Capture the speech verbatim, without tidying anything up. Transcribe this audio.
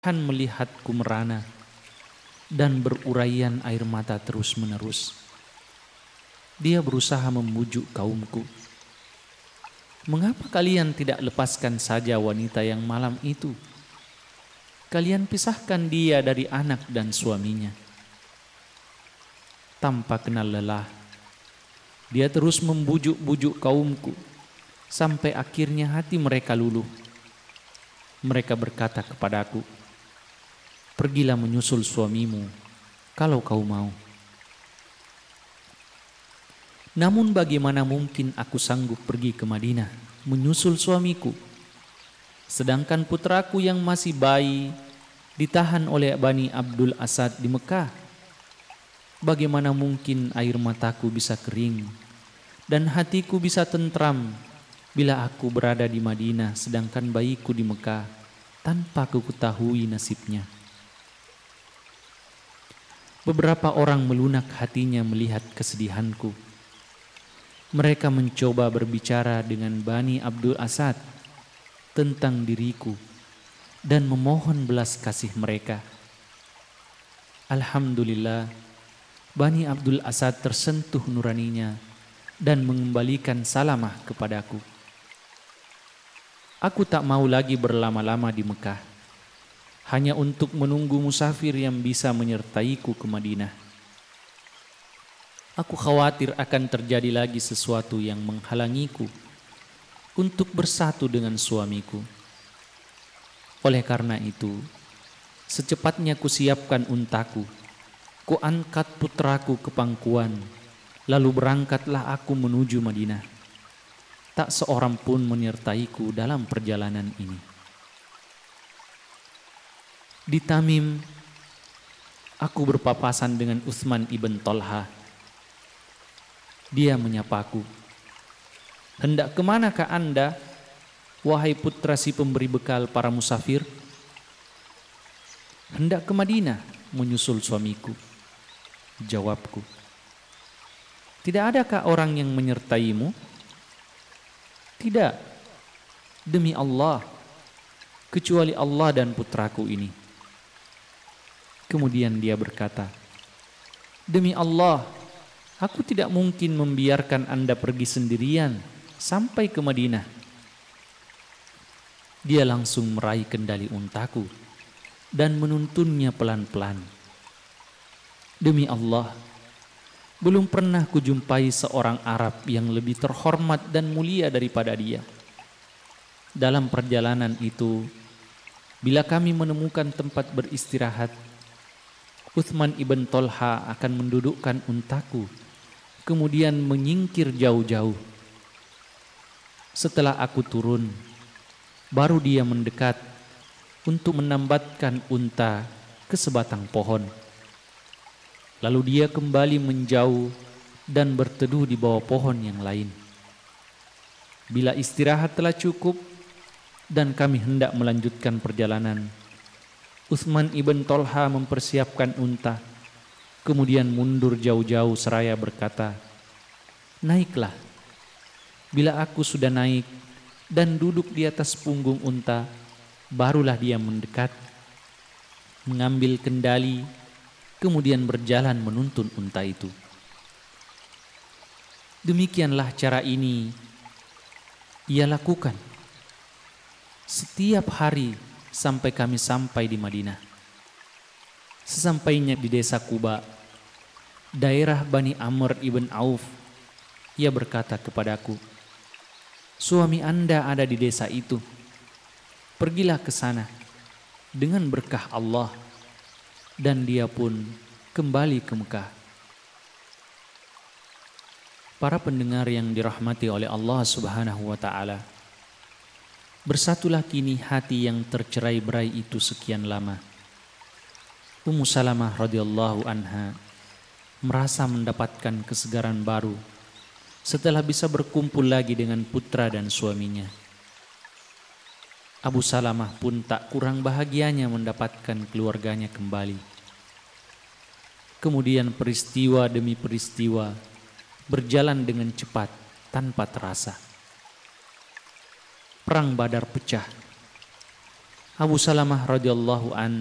melihatku merana dan beruraian air mata terus-menerus. Dia berusaha membujuk kaumku. Mengapa kalian tidak lepaskan saja wanita yang malam itu? Kalian pisahkan dia dari anak dan suaminya. Tanpa kenal lelah, dia terus membujuk-bujuk kaumku sampai akhirnya hati mereka luluh. Mereka berkata kepadaku, "Pergilah menyusul suamimu kalau kau mau." Namun bagaimana mungkin aku sanggup pergi ke Madinah menyusul suamiku, sedangkan putraku yang masih bayi ditahan oleh Bani Abdul Asad di Mekah? Bagaimana mungkin air mataku bisa kering dan hatiku bisa tentram bila aku berada di Madinah sedangkan bayiku di Mekah tanpa ku ketahui nasibnya? Beberapa orang melunak hatinya melihat kesedihanku. Mereka mencoba berbicara dengan Bani Abdul Asad tentang diriku dan memohon belas kasih mereka. Alhamdulillah, Bani Abdul Asad tersentuh nuraninya dan mengembalikan Salamah kepadaku. Aku tak mau lagi berlama-lama di Mekah, hanya untuk menunggu musafir yang bisa menyertaiku ke Madinah. Aku khawatir akan terjadi lagi sesuatu yang menghalangiku untuk bersatu dengan suamiku. Oleh karena itu, secepatnya kusiapkan untaku, kuangkat putraku ke pangkuan, lalu berangkatlah aku menuju Madinah. Tak seorang pun menyertaiku dalam perjalanan ini. Di Tamim, aku berpapasan dengan Utsman ibn Thalhah. Dia menyapaku, "Hendak kemanakah Anda, wahai putra si pemberi bekal para musafir?" "Hendak ke Madinah menyusul suamiku," jawabku. "Tidak adakah orang yang menyertaimu?" "Tidak, demi Allah, kecuali Allah dan putraku ini." Kemudian dia berkata, "Demi Allah, aku tidak mungkin membiarkan Anda pergi sendirian sampai ke Madinah." Dia langsung meraih kendali untaku dan menuntunnya pelan-pelan. Demi Allah, belum pernah kujumpai seorang Arab yang lebih terhormat dan mulia daripada dia. Dalam perjalanan itu, bila kami menemukan tempat beristirahat, Utsman ibn Thalhah akan mendudukkan untaku, kemudian menyingkir jauh-jauh. Setelah aku turun, baru dia mendekat untuk menambatkan unta ke sebatang pohon. Lalu dia kembali menjauh dan berteduh di bawah pohon yang lain. Bila istirahat telah cukup dan kami hendak melanjutkan perjalanan, Utsman ibn Thalhah mempersiapkan unta, kemudian mundur jauh-jauh seraya berkata, "Naiklah." Bila aku sudah naik dan duduk di atas punggung unta, barulah dia mendekat, mengambil kendali, kemudian berjalan menuntun unta itu. Demikianlah cara ini ia lakukan setiap hari sampai kami sampai di Madinah. Sesampainya di desa Quba, daerah Bani Amr ibn Auf, ia berkata kepadaku, "Suami Anda ada di desa itu. Pergilah ke sana dengan berkah Allah." Dan dia pun kembali ke Mekah. Para pendengar yang dirahmati oleh Allah Subhanahu wa taala, bersatulah kini hati yang tercerai-berai itu sekian lama. Ummu Salamah radhiyallahu anha merasa mendapatkan kesegaran baru setelah bisa berkumpul lagi dengan putra dan suaminya. Abu Salamah pun tak kurang bahagianya mendapatkan keluarganya kembali. Kemudian peristiwa demi peristiwa berjalan dengan cepat tanpa terasa. Perang Badar pecah. Abu Salamah radhiyallahu an